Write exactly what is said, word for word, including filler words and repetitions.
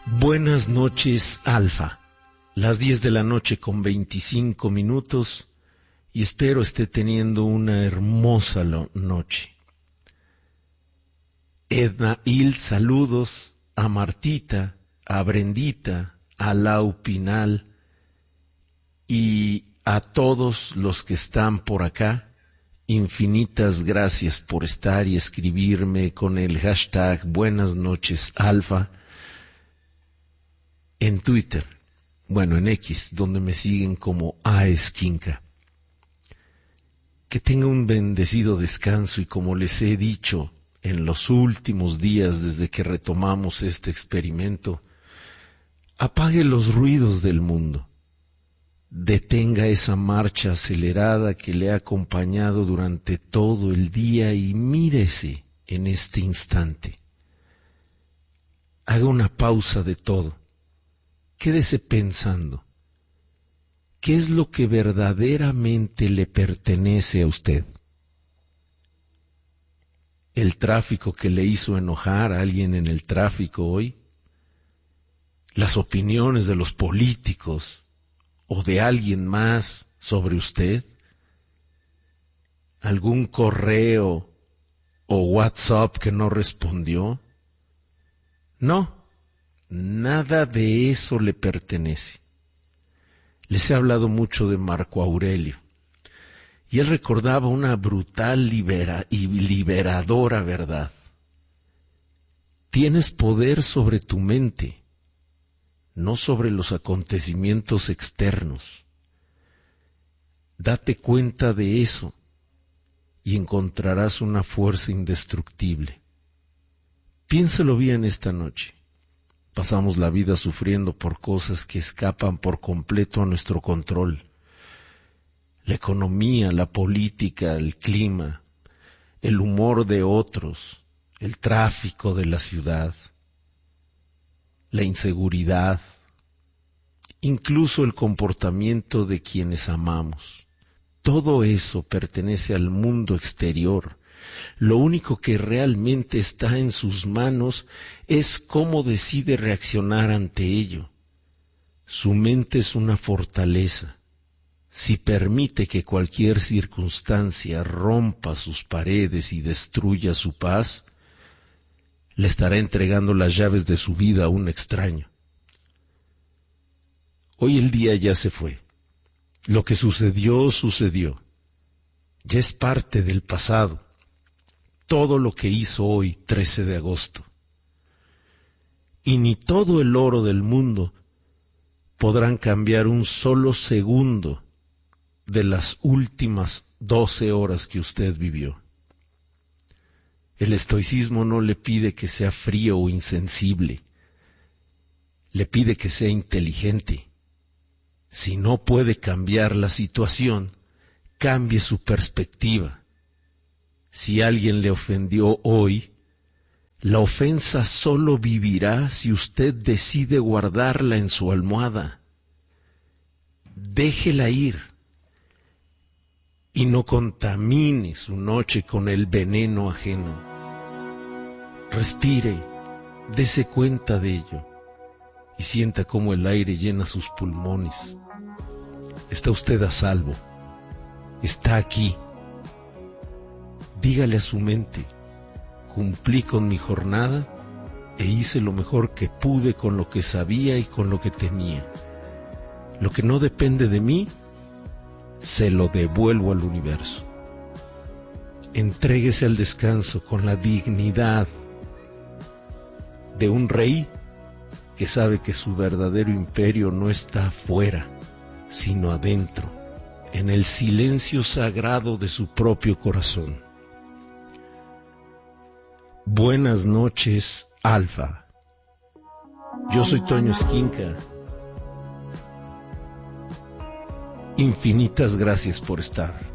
Buenas noches, Alfa. Las diez de la noche con veinticinco minutos y espero esté teniendo una hermosa noche. Edna Il, saludos a Martita, a Brendita, a Lau Pinal y a todos los que están por acá. Infinitas gracias por estar y escribirme con el hashtag Buenas noches Alfa en Twitter, bueno, en X, donde me siguen como Aesquinca. Que tenga un bendecido descanso y, como les he dicho en los últimos días desde que retomamos este experimento, apague los ruidos del mundo. Detenga esa marcha acelerada que le ha acompañado durante todo el día y mírese en este instante. Haga una pausa de todo. Quédese pensando. ¿Qué es lo que verdaderamente le pertenece a usted? ¿El tráfico que le hizo enojar a alguien en el tráfico hoy? ¿Las opiniones de los políticos o de alguien más sobre usted? ¿Algún correo o WhatsApp que no respondió? No, nada de eso le pertenece. Les he hablado mucho de Marco Aurelio, y él recordaba una brutal libera y liberadora verdad. Tienes poder sobre tu mente, no sobre los acontecimientos externos. Date cuenta de eso y encontrarás una fuerza indestructible. Piénselo bien esta noche. Pasamos la vida sufriendo por cosas que escapan por completo a nuestro control. La economía, la política, el clima, el humor de otros, el tráfico de la ciudad, la inseguridad, incluso el comportamiento de quienes amamos. Todo eso pertenece al mundo exterior. Lo único que realmente está en sus manos es cómo decide reaccionar ante ello. Su mente es una fortaleza. Si permite que cualquier circunstancia rompa sus paredes y destruya su paz, le estará entregando las llaves de su vida a un extraño. Hoy el día ya se fue. Lo que sucedió, sucedió. Ya es parte del pasado. Todo lo que hizo hoy, trece de agosto. Y ni todo el oro del mundo podrán cambiar un solo segundo de las últimas doce horas que usted vivió. El estoicismo no le pide que sea frío o insensible, le pide que sea inteligente. Si no puede cambiar la situación, cambie su perspectiva. Si alguien le ofendió hoy, la ofensa solo vivirá si usted decide guardarla en su almohada. Déjela ir y no contamine su noche con el veneno ajeno. Respire, dése cuenta de ello y sienta cómo el aire llena sus pulmones. Está usted a salvo, está aquí. Dígale a su mente, cumplí con mi jornada e hice lo mejor que pude con lo que sabía y con lo que tenía. Lo que no depende de mí, se lo devuelvo al universo. Entréguese al descanso con la dignidad de un rey que sabe que su verdadero imperio no está afuera, sino adentro, en el silencio sagrado de su propio corazón. Buenas noches, Alfa. Yo soy Toño Esquinca. Infinitas gracias por estar.